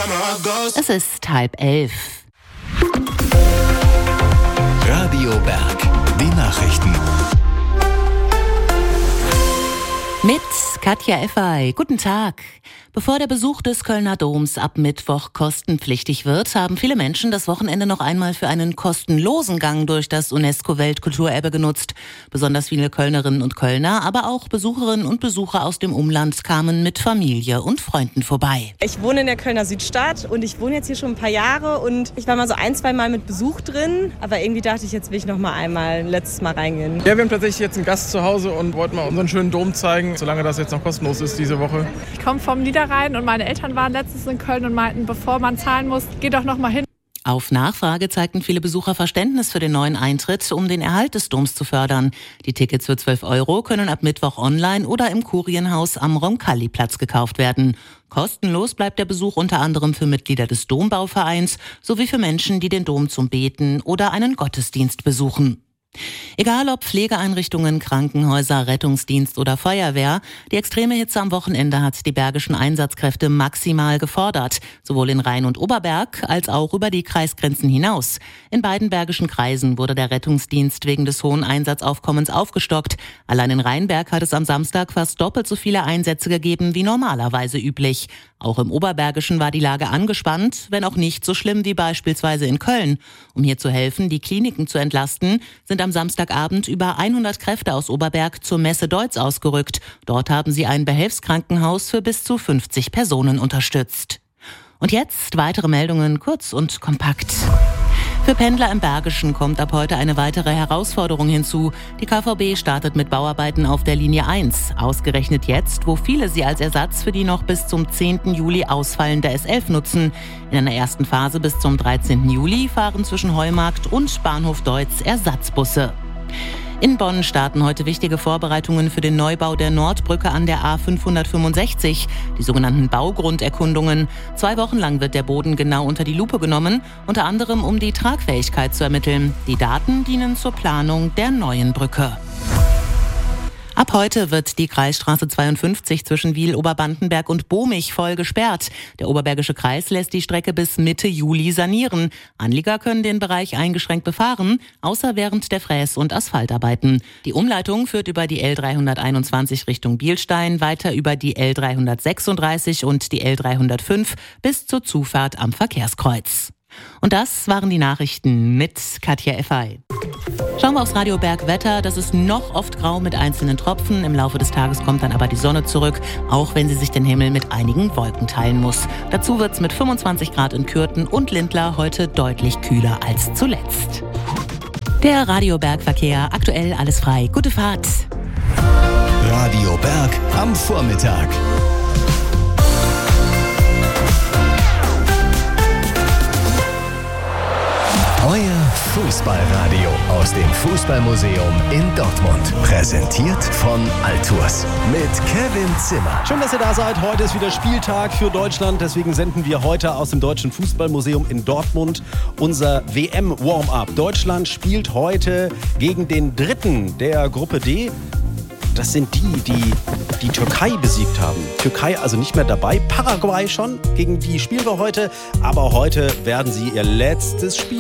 Es ist 10:30. Radio Berg, die Nachrichten. Mit Katja Effay. Guten Tag. Bevor der Besuch des Kölner Doms ab Mittwoch kostenpflichtig wird, haben viele Menschen das Wochenende noch einmal für einen kostenlosen Gang durch das UNESCO-Weltkulturerbe genutzt. Besonders viele Kölnerinnen und Kölner, aber auch Besucherinnen und Besucher aus dem Umland kamen mit Familie und Freunden vorbei. Ich wohne in der Kölner Südstadt und ich wohne jetzt hier schon ein paar Jahre und ich war mal so 1-2 Mal mit Besuch drin, aber irgendwie dachte ich, jetzt will ich noch mal ein letztes Mal reingehen. Ja, wir haben tatsächlich jetzt einen Gast zu Hause und wollten mal unseren schönen Dom zeigen, solange das jetzt noch kostenlos ist diese Woche. Ich komme vom Niederrhein und meine Eltern waren letztens in Köln und meinten, bevor man zahlen muss, geh doch noch mal hin. Auf Nachfrage zeigten viele Besucher Verständnis für den neuen Eintritt, um den Erhalt des Doms zu fördern. Die Tickets für 12 € können ab Mittwoch online oder im Kurienhaus am Roncalli-Platz gekauft werden. Kostenlos bleibt der Besuch unter anderem für Mitglieder des Dombauvereins sowie für Menschen, die den Dom zum Beten oder einen Gottesdienst besuchen. Egal ob Pflegeeinrichtungen, Krankenhäuser, Rettungsdienst oder Feuerwehr, die extreme Hitze am Wochenende hat die bergischen Einsatzkräfte maximal gefordert, sowohl in Rhein und Oberberg als auch über die Kreisgrenzen hinaus. In beiden bergischen Kreisen wurde der Rettungsdienst wegen des hohen Einsatzaufkommens aufgestockt. Allein in Rheinberg hat es am Samstag fast doppelt so viele Einsätze gegeben wie normalerweise üblich. Auch im Oberbergischen war die Lage angespannt, wenn auch nicht so schlimm wie beispielsweise in Köln. Um hier zu helfen, die Kliniken zu entlasten, sind am Samstagabend über 100 Kräfte aus Oberberg zur Messe Deutz ausgerückt. Dort haben sie ein Behelfskrankenhaus für bis zu 50 Personen unterstützt. Und jetzt weitere Meldungen kurz und kompakt. Für Pendler im Bergischen kommt ab heute eine weitere Herausforderung hinzu. Die KVB startet mit Bauarbeiten auf der Linie 1. Ausgerechnet jetzt, wo viele sie als Ersatz für die noch bis zum 10. Juli ausfallende S11 nutzen. In einer ersten Phase bis zum 13. Juli fahren zwischen Heumarkt und Bahnhof Deutz Ersatzbusse. In Bonn starten heute wichtige Vorbereitungen für den Neubau der Nordbrücke an der A565, die sogenannten Baugrunderkundungen. 2 Wochen lang wird der Boden genau unter die Lupe genommen, unter anderem um die Tragfähigkeit zu ermitteln. Die Daten dienen zur Planung der neuen Brücke. Ab heute wird die Kreisstraße 52 zwischen Wil, Oberbandenberg und Bohmich voll gesperrt. Der Oberbergische Kreis lässt die Strecke bis Mitte Juli sanieren. Anlieger können den Bereich eingeschränkt befahren, außer während der Fräs- und Asphaltarbeiten. Die Umleitung führt über die L321 Richtung Bielstein, weiter über die L336 und die L305 bis zur Zufahrt am Verkehrskreuz. Und das waren die Nachrichten mit Katja Effay. Schauen wir aufs Radio Berg Wetter. Das ist noch oft grau mit einzelnen Tropfen. Im Laufe des Tages kommt dann aber die Sonne zurück, auch wenn sie sich den Himmel mit einigen Wolken teilen muss. Dazu wird es mit 25 Grad in Kürten und Lindlar heute deutlich kühler als zuletzt. Der Radio Berg Verkehr, aktuell alles frei. Gute Fahrt. Radio Berg am Vormittag. Euer Fußballradio aus dem Fußballmuseum in Dortmund. Präsentiert von Altours mit Kevin Zimmer. Schön, dass ihr da seid. Heute ist wieder Spieltag für Deutschland. Deswegen senden wir heute aus dem Deutschen Fußballmuseum in Dortmund unser WM-Warm-Up. Deutschland spielt heute gegen den Dritten der Gruppe D. Das sind die Türkei besiegt haben. Türkei also nicht mehr dabei. Paraguay schon. Gegen die spielen wir heute. Aber heute werden sie ihr letztes Spiel